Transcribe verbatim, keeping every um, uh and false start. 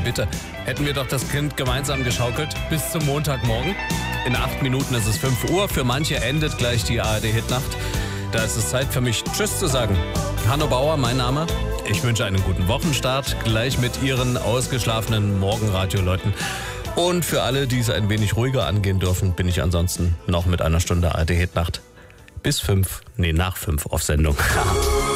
bitte. Hätten wir doch das Kind gemeinsam geschaukelt bis zum Montagmorgen. In acht Minuten ist es fünf Uhr. Für manche endet gleich die A R D-Hitnacht. Da ist es Zeit für mich, Tschüss zu sagen. Hanno Bauer, mein Name. Ich wünsche einen guten Wochenstart, gleich mit Ihren ausgeschlafenen Morgenradio-Leuten. Und für alle, die es ein wenig ruhiger angehen dürfen, bin ich ansonsten noch mit einer Stunde A R D-Hitnacht bis fünf, nee, nach fünf auf Sendung.